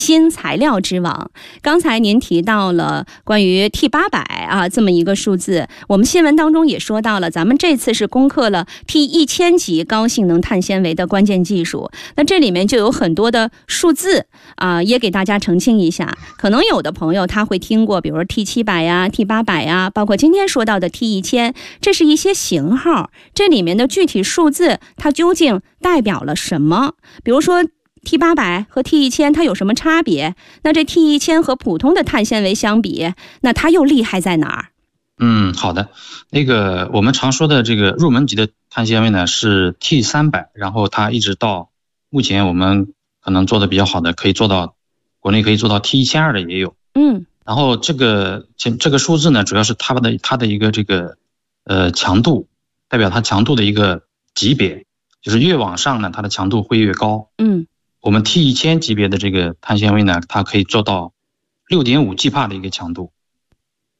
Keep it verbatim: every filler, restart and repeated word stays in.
新材料之王。刚才您提到了关于 T 八百 啊这么一个数字，我们新闻当中也说到了，咱们这次是攻克了 T 一千 级高性能碳纤维的关键技术。那这里面就有很多的数字啊，也给大家澄清一下。可能有的朋友他会听过，比如说 T 七百 呀、T 八百 呀，包括今天说到的 T 一千，这是一些型号，这里面的具体数字它究竟代表了什么？比如说T 八百 和 T 一千它有什么差别？那这 T 一千和普通的碳纤维相比，那它又厉害在哪儿？ 嗯，好的。那个我们常说的这个入门级的碳纤维呢是 T 三百，然后它一直到目前我们可能做的比较好的，可以做到国内可以做到 T 一千二 的也有。 嗯， 然后这个这个数字呢，主要是它的它的一个这个呃强度，代表它强度的一个级别，就是越往上呢，它的强度会越高。 嗯。 我们 T 一千 级别的这个碳纤维呢，它可以做到 六点五 G 帕的一个强度。